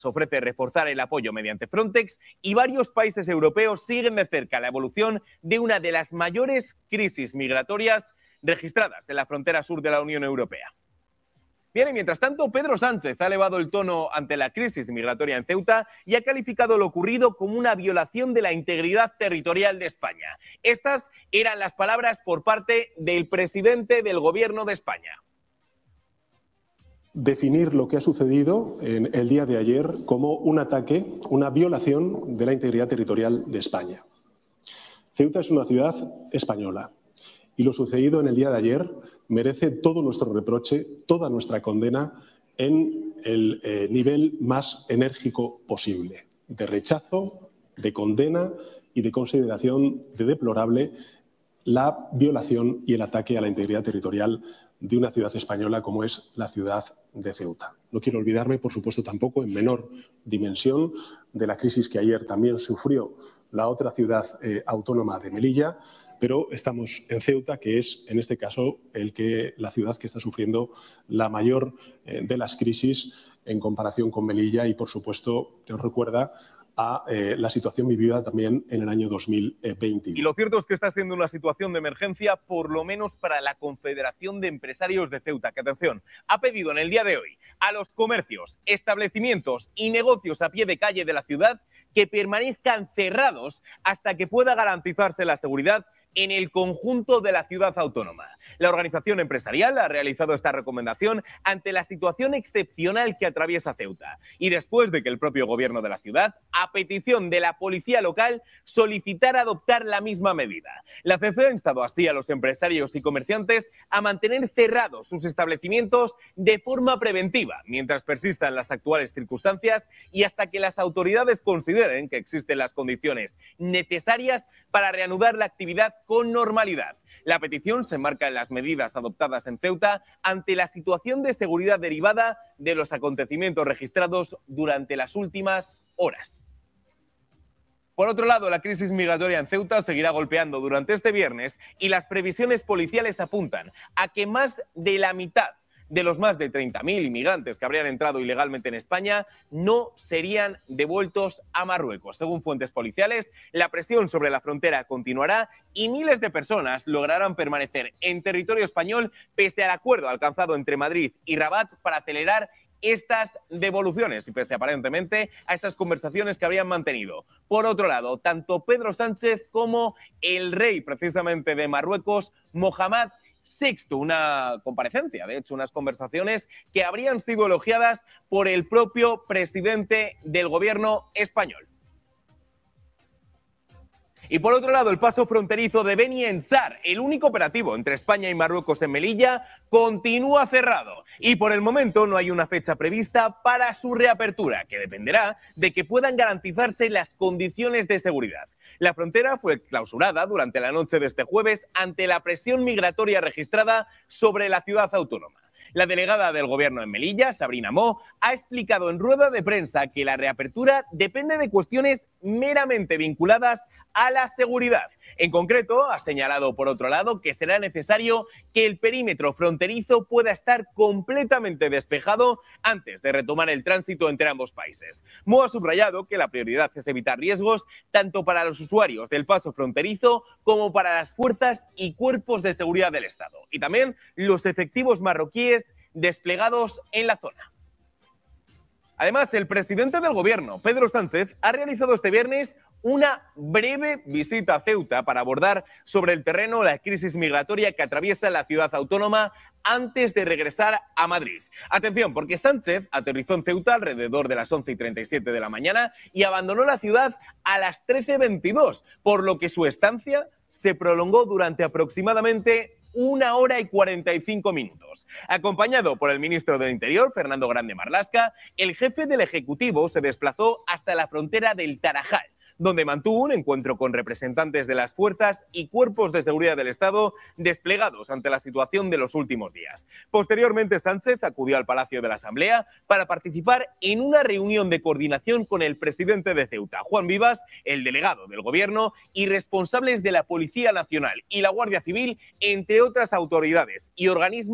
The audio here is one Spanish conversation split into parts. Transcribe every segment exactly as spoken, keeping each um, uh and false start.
ofrece reforzar el apoyo mediante Frontex y varios países europeos siguen de cerca la evolución de una de las mayores crisis migratorias registradas en la frontera sur de la Unión Europea. Bien, y mientras tanto, Pedro Sánchez ha elevado el tono ante la crisis migratoria en Ceuta y ha calificado lo ocurrido como una violación de la integridad territorial de España. Estas eran las palabras por parte del presidente del Gobierno de España. Definir lo que ha sucedido en el día de ayer como un ataque, una violación de la integridad territorial de España. Ceuta es una ciudad española y lo sucedido en el día de ayer merece todo nuestro reproche, toda nuestra condena en el eh, nivel más enérgico posible, de rechazo, de condena y de consideración de deplorable la violación y el ataque a la integridad territorial de una ciudad española como es la ciudad de Ceuta. No quiero olvidarme, por supuesto, tampoco en menor dimensión de la crisis que ayer también sufrió la otra ciudad eh, autónoma de Melilla, pero estamos en Ceuta, que es, en este caso, el que, la ciudad que está sufriendo la mayor eh, de las crisis en comparación con Melilla y, por supuesto, nos recuerda a eh, la situación vivida también en el año dos mil veinte. Y lo cierto es que está siendo una situación de emergencia, por lo menos para la Confederación de Empresarios de Ceuta, que, atención, ha pedido en el día de hoy a los comercios, establecimientos y negocios a pie de calle de la ciudad que permanezcan cerrados hasta que pueda garantizarse la seguridad en el conjunto de la ciudad autónoma. La organización empresarial ha realizado esta recomendación ante la situación excepcional que atraviesa Ceuta y después de que el propio gobierno de la ciudad, a petición de la policía local, solicitara adoptar la misma medida. La C C ha instado así a los empresarios y comerciantes a mantener cerrados sus establecimientos de forma preventiva mientras persistan las actuales circunstancias y hasta que las autoridades consideren que existen las condiciones necesarias para reanudar la actividad con normalidad. La petición se enmarca en las medidas adoptadas en Ceuta ante la situación de seguridad derivada de los acontecimientos registrados durante las últimas horas. Por otro lado, la crisis migratoria en Ceuta seguirá golpeando durante este viernes y las previsiones policiales apuntan a que más de la mitad de los más de treinta mil inmigrantes que habrían entrado ilegalmente en España no serían devueltos a Marruecos. Según fuentes policiales, la presión sobre la frontera continuará y miles de personas lograrán permanecer en territorio español pese al acuerdo alcanzado entre Madrid y Rabat para acelerar estas devoluciones y pese aparentemente a esas conversaciones que habrían mantenido. Por otro lado, tanto Pedro Sánchez como el rey precisamente de Marruecos, Mohamed Sexto, una comparecencia, de hecho, unas conversaciones que habrían sido elogiadas por el propio presidente del gobierno español. Y por otro lado, el paso fronterizo de Beni Ensar, el único operativo entre España y Marruecos en Melilla, continúa cerrado. Y por el momento no hay una fecha prevista para su reapertura, que dependerá de que puedan garantizarse las condiciones de seguridad. La frontera fue clausurada durante la noche de este jueves ante la presión migratoria registrada sobre la ciudad autónoma. La delegada del gobierno en Melilla, Sabrina Mo, ha explicado en rueda de prensa que la reapertura depende de cuestiones meramente vinculadas a la seguridad. En concreto, ha señalado por otro lado que será necesario que el perímetro fronterizo pueda estar completamente despejado antes de retomar el tránsito entre ambos países. Mo ha subrayado que la prioridad es evitar riesgos tanto para los usuarios del paso fronterizo como para las fuerzas y cuerpos de seguridad del Estado y también los efectivos marroquíes desplegados en la zona. Además, el presidente del gobierno, Pedro Sánchez, ha realizado este viernes una breve visita a Ceuta para abordar sobre el terreno la crisis migratoria que atraviesa la ciudad autónoma antes de regresar a Madrid. Atención, porque Sánchez aterrizó en Ceuta alrededor de las once y treinta y siete de la mañana y abandonó la ciudad a las trece veintidós, por lo que su estancia se prolongó durante aproximadamente una hora y cuarenta y cinco minutos. Acompañado por el ministro del Interior, Fernando Grande Marlaska, el jefe del Ejecutivo se desplazó hasta la frontera del Tarajal, donde mantuvo un encuentro con representantes de las fuerzas y cuerpos de seguridad del Estado desplegados ante la situación de los últimos días. Posteriormente, Sánchez acudió al Palacio de la Asamblea para participar en una reunión de coordinación con el presidente de Ceuta, Juan Vivas, el delegado del Gobierno y responsables de la Policía Nacional y la Guardia Civil, entre otras autoridades y organismos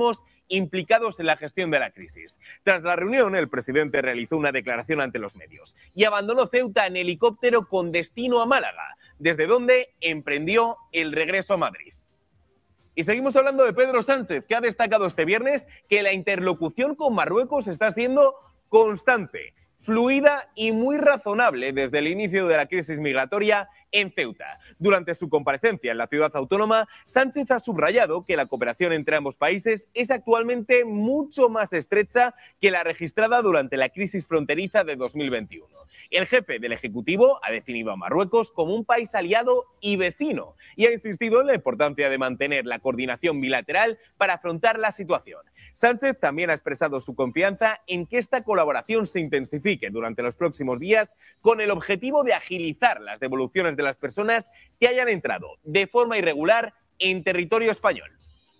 implicados en la gestión de la crisis. Tras la reunión, el presidente realizó una declaración ante los medios y abandonó Ceuta en helicóptero con destino a Málaga, desde donde emprendió el regreso a Madrid. Y seguimos hablando de Pedro Sánchez, que ha destacado este viernes que la interlocución con Marruecos está siendo constante, fluida y muy razonable desde el inicio de la crisis migratoria en Ceuta. Durante su comparecencia en la ciudad autónoma, Sánchez ha subrayado que la cooperación entre ambos países es actualmente mucho más estrecha que la registrada durante la crisis fronteriza de dos mil veintiuno. El jefe del Ejecutivo ha definido a Marruecos como un país aliado y vecino y ha insistido en la importancia de mantener la coordinación bilateral para afrontar la situación. Sánchez también ha expresado su confianza en que esta colaboración se intensifique durante los próximos días con el objetivo de agilizar las devoluciones de las personas que hayan entrado de forma irregular en territorio español.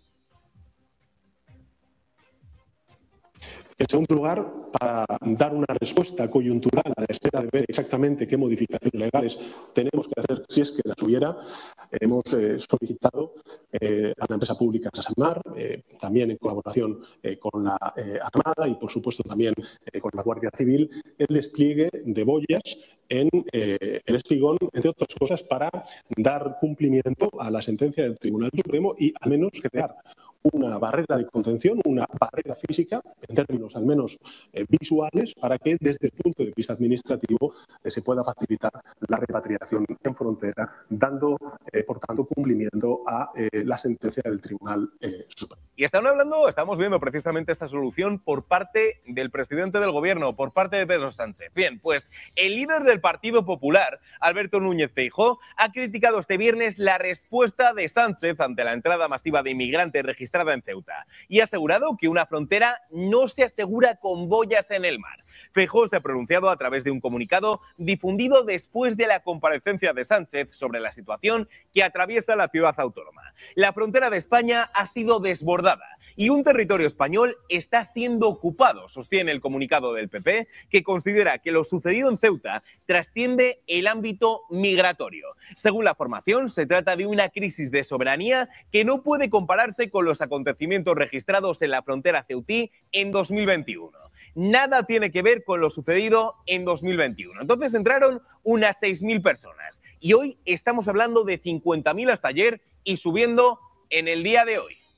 En segundo lugar, para dar una respuesta coyuntural a la espera de ver exactamente qué modificaciones legales tenemos que hacer, si es que las hubiera, hemos eh, solicitado eh, a la empresa pública Sasamar, eh, también en colaboración eh, con la eh, Armada y, por supuesto, también eh, con la Guardia Civil, el despliegue de boyas en eh, el Espigón, entre otras cosas, para dar cumplimiento a la sentencia del Tribunal Supremo y al menos crear una barrera de contención, una barrera física, en términos al menos eh, visuales, para que desde el punto de vista administrativo eh, se pueda facilitar la repatriación en frontera, dando, eh, por tanto, cumplimiento a eh, la sentencia del Tribunal eh, Supremo. Y están hablando, estamos viendo precisamente esta solución por parte del presidente del gobierno, por parte de Pedro Sánchez. Bien, pues el líder del Partido Popular, Alberto Núñez Feijóo, ha criticado este viernes la respuesta de Sánchez ante la entrada masiva de inmigrantes registrada en Ceuta y ha asegurado que una frontera no se asegura con boyas en el mar. Feijóo se ha pronunciado a través de un comunicado difundido después de la comparecencia de Sánchez sobre la situación que atraviesa la ciudad autónoma. La frontera de España ha sido desbordada y un territorio español está siendo ocupado, sostiene el comunicado del P P, que considera que lo sucedido en Ceuta trasciende el ámbito migratorio. Según la formación, se trata de una crisis de soberanía que no puede compararse con los acontecimientos registrados en la frontera ceutí en dos mil veintiuno. Nada tiene que ver con lo sucedido en dos mil veintiuno. Entonces entraron unas seis mil personas y hoy estamos hablando de cincuenta mil hasta ayer y subiendo en el día de hoy.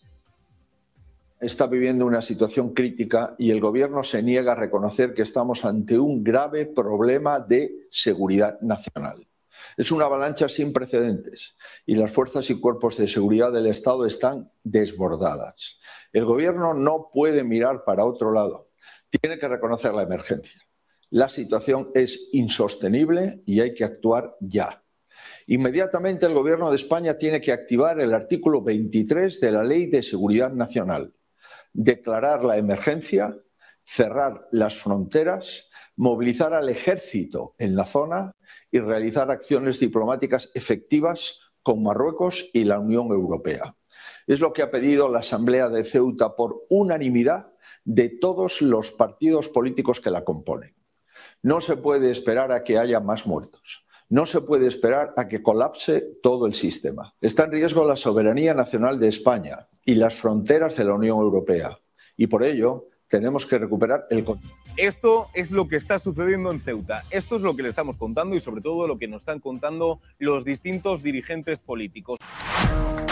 Está viviendo una situación crítica y el gobierno se niega a reconocer que estamos ante un grave problema de seguridad nacional. Es una avalancha sin precedentes y las fuerzas y cuerpos de seguridad del Estado están desbordadas. El gobierno no puede mirar para otro lado. Tiene que reconocer la emergencia. La situación es insostenible y hay que actuar ya. Inmediatamente el Gobierno de España tiene que activar el artículo veintitrés de la Ley de Seguridad Nacional, declarar la emergencia, cerrar las fronteras, movilizar al ejército en la zona y realizar acciones diplomáticas efectivas con Marruecos y la Unión Europea. Es lo que ha pedido la Asamblea de Ceuta por unanimidad de todos los partidos políticos que la componen. No se puede esperar a que haya más muertos. No se puede esperar a que colapse todo el sistema. Está en riesgo la soberanía nacional de España y las fronteras de la Unión Europea. Y por ello tenemos que recuperar el control. Esto es lo que está sucediendo en Ceuta. Esto es lo que le estamos contando y sobre todo lo que nos están contando los distintos dirigentes políticos.